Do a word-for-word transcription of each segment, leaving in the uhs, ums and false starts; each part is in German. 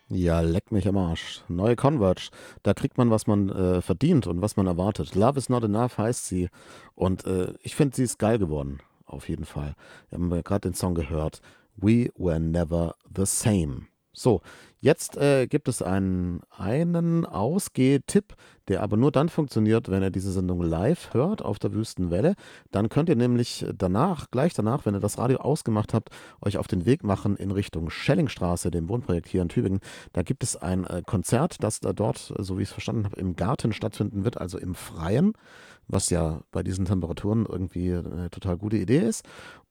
Ja, leck mich am Arsch. Neue Converge. Da kriegt man, was man äh, verdient und was man erwartet. Love is not enough heißt sie. Und äh, ich finde, sie ist geil geworden. Auf jeden Fall. Wir haben ja gerade den Song gehört. We were never the same. So, jetzt äh, gibt es einen, einen Ausgeh-Tipp, der aber nur dann funktioniert, wenn ihr diese Sendung live hört auf der Wüstenwelle. Dann könnt ihr nämlich danach, gleich danach, wenn ihr das Radio ausgemacht habt, euch auf den Weg machen in Richtung Schellingstraße, dem Wohnprojekt hier in Tübingen. Da gibt es ein äh, Konzert, das da dort, so wie ich es verstanden habe, im Garten stattfinden wird, also im Freien, was ja bei diesen Temperaturen irgendwie eine total gute Idee ist.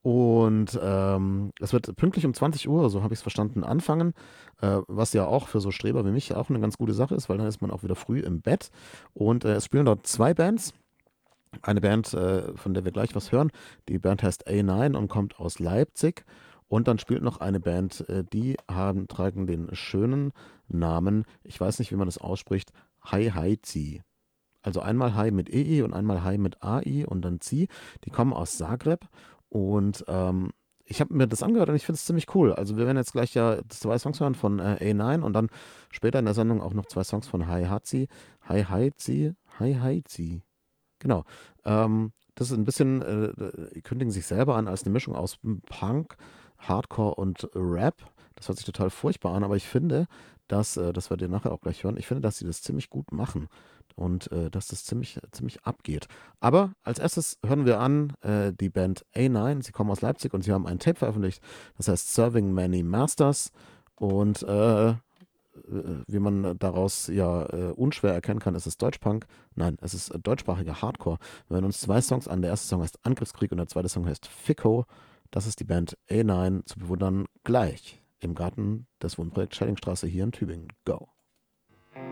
Und ähm, es wird pünktlich um zwanzig Uhr, so habe ich es verstanden, anfangen, äh, was ja auch für so Streber wie mich auch eine ganz gute Sache ist, weil dann ist man auch wieder früh im Bett. Und äh, es spielen dort zwei Bands. Eine Band, äh, von der wir gleich was hören. Die Band heißt A neun und kommt aus Leipzig. Und dann spielt noch eine Band, äh, die haben, tragen den schönen Namen, ich weiß nicht, wie man das ausspricht, Hi Hi Zi. Also einmal Hi mit E I und einmal Hi mit A I und dann Zi. Die kommen aus Zagreb und ähm, ich habe mir das angehört und ich finde es ziemlich cool. Also wir werden jetzt gleich ja zwei Songs hören von äh, A neun und dann später in der Sendung auch noch zwei Songs von Hi Hazi. Hi Hi Zi, Hi Hi Zi. Genau. Ähm, das ist ein bisschen, äh, die kündigen sich selber an als eine Mischung aus Punk, Hardcore und Rap. Das hört sich total furchtbar an, aber ich finde, dass, äh, das werdet ihr nachher auch gleich hören, ich finde, dass sie das ziemlich gut machen und äh, dass das ziemlich, ziemlich abgeht. Aber als erstes hören wir an äh, die Band A neun. Sie kommen aus Leipzig und sie haben ein Tape veröffentlicht, das heißt Serving Many Masters. Und äh, äh, wie man daraus ja äh, unschwer erkennen kann, ist es Deutschpunk. Nein, es ist äh, deutschsprachiger Hardcore. Wir hören uns zwei Songs an. Der erste Song heißt Angriffskrieg und der zweite Song heißt Fico. Das ist die Band A neun zu bewundern gleich im Garten des Wohnprojekts Schellingstraße hier in Tübingen. Go!